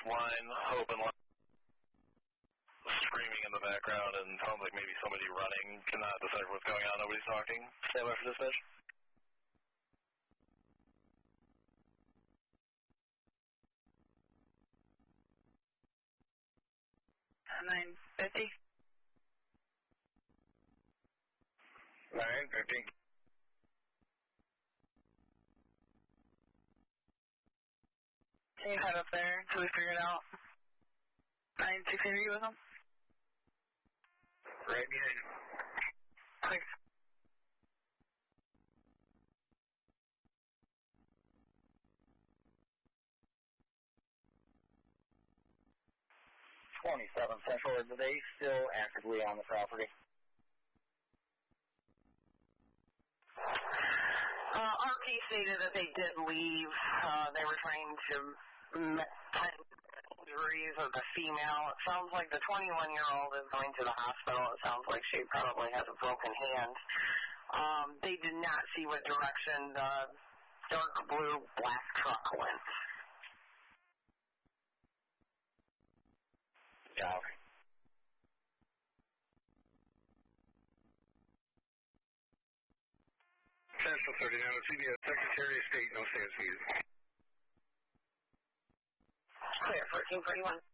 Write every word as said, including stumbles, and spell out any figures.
line, open line. Screaming in the background and sounds like maybe somebody running. Cannot decipher what's going on. Nobody's talking. Stand by for dispatch. nine fifty. nine fifty. Can you head up there until we figure it out? nine sixty, are you with them? Right behind you. Quick. twenty-seven Central, are they still actively on the property? Uh, R P stated that they did leave. Uh, they were trying to find injuries of the female. It sounds like the twenty-one-year-old is going to the hospital. It sounds like she probably has a broken hand. Um, they did not see what direction the dark blue black truck went. Yeah. Central thirty-nine, C B S Secretary of State, no stands needed. Clear, fourteen forty-one.